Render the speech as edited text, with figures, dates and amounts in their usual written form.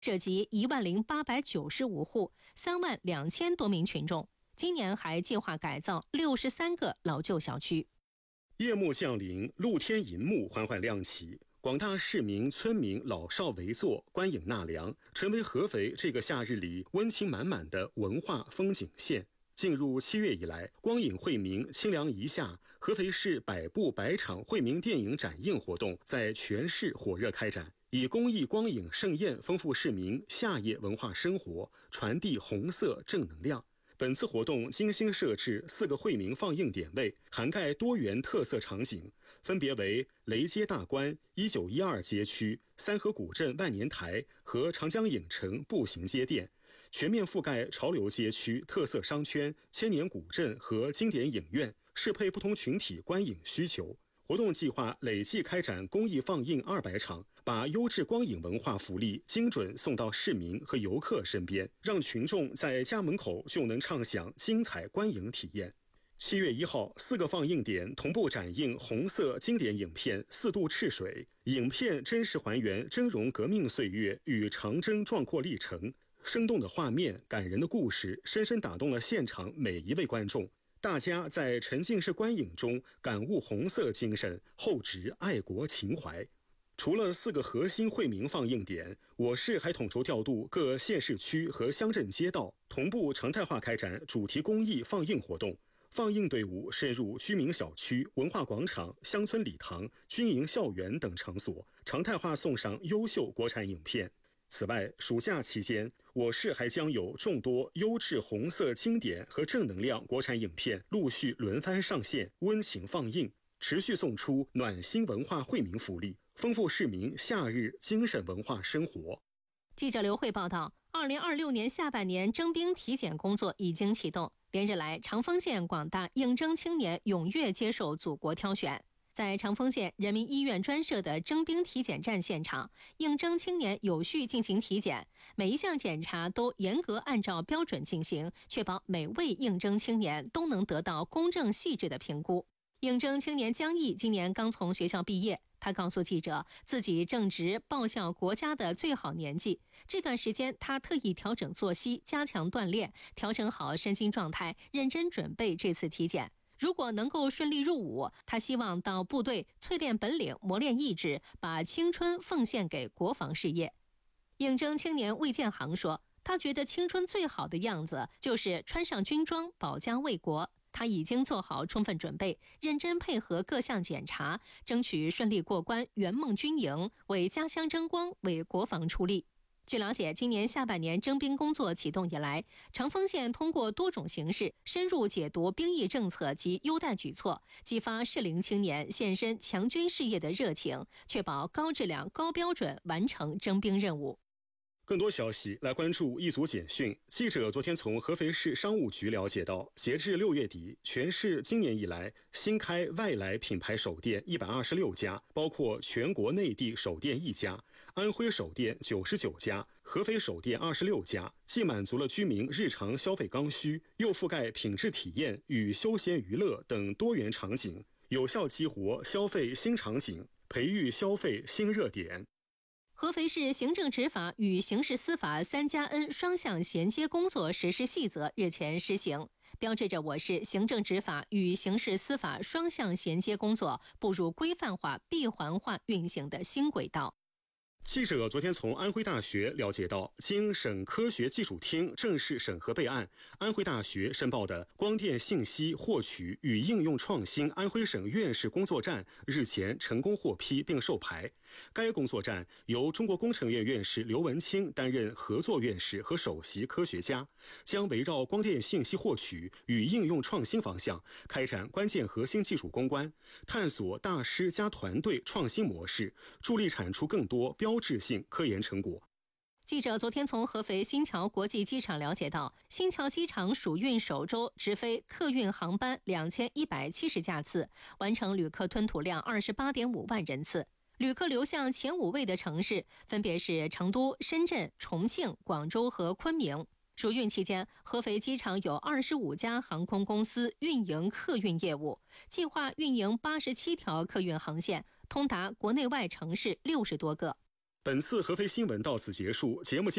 涉及10895户，32000多名群众。今年还计划改造63个老旧小区。 夜幕降临，露天银幕缓缓亮起，广大市民、村民老少围坐，观影纳凉，成为合肥这个夏日里温情满满的文化风景线。进入7月以来，光影惠民，清凉一夏，合肥市百部百场惠民电影展映活动在全市火热开展，以公益光影盛宴丰富市民夏夜文化生活，传递红色正能量。本次活动精心设置4个惠民放映点位，涵盖多元特色场景，分别为雷街大观、1912街区、三河古镇万年台和长江影城步行街店，全面覆盖潮流街区、特色商圈、千年古镇和经典影院，适配不同群体观影需求。活动计划累计开展公益放映200场，把优质光影文化福利精准送到市民和游客身边，让群众在家门口就能畅享精彩观影体验。7月1号，4个放映点同步展映红色经典影片《4渡赤水》，影片真实还原峥嵘革命岁月与长征壮阔历程，生动的画面、感人的故事，深深打动了现场每一位观众。大家在沉浸式观影中感悟红色精神，厚植爱国情怀。除了4个核心惠民放映点，我市还统筹调度各县市区和乡镇街道，同步常态化开展主题公益放映活动。放映队伍深入居民小区、文化广场、乡村礼堂、军营校园等场所，常态化送上优秀国产影片。此外，暑假期间，我市还将有众多优质红色经典和正能量国产影片陆续轮番上线，温情放映，持续送出暖心文化惠民福利，丰富市民夏日精神文化生活。 记者刘慧报道，2026年下半年征兵体检工作已经启动，连日来，长丰县广大应征青年踊跃接受祖国挑选。在长丰县人民医院专设的征兵体检站现场，应征青年有序进行体检，每一项检查都严格按照标准进行，确保每位应征青年都能得到公正细致的评估。应征青年江毅今年刚从学校毕业，他告诉记者，自己正值报效国家的最好年纪，这段时间他特意调整作息，加强锻炼，调整好身心状态，认真准备这次体检。如果能够顺利入伍，他希望到部队淬炼本领，磨练意志，把青春奉献给国防事业。应征青年魏建航说，他觉得青春最好的样子就是穿上军装，保家卫国。他已经做好充分准备，认真配合各项检查，争取顺利过关，圆梦军营，为家乡争光，为国防出力。据了解，今年下半年征兵工作启动以来，长丰县通过多种形式深入解读兵役政策及优待举措，激发适龄青年献身强军事业的热情，确保高质量、高标准完成征兵任务。 更多消息来关注一组简讯。记者昨天从合肥市商务局了解到，截至6月底，全市今年以来新开外来品牌首店126家，包括全国内地首店1家，安徽首店99家，合肥首店26家，既满足了居民日常消费刚需，又覆盖品质体验与休闲娱乐等多元场景，有效激活消费新场景，培育消费新热点。 合肥市行政执法与刑事司法3+N 双向衔接工作实施细则日前施行，标志着我市行政执法与刑事司法双向衔接工作步入规范化、闭环化运行的新轨道。 记者昨天从安徽大学了解到，经省科学技术厅正式审核备案，安徽大学申报的光电信息获取与应用创新安徽省院士工作站日前成功获批并授牌。该工作站由中国工程院院士刘文清担任合作院士和首席科学家，将围绕光电信息获取与应用创新方向开展关键核心技术攻关，探索大师加团队创新模式，助力产出更多标志性科研成果。 记者昨天从合肥新桥国际机场了解到，新桥机场暑运首周直飞客运航班2170架次，完成旅客吞吐量28.5万人次。旅客流向前5位的城市分别是成都、深圳、重庆、广州和昆明。暑运期间，合肥机场有25家航空公司运营客运业务，计划运营87条客运航线，通达国内外城市60多个。 本次合肥新闻到此结束，节目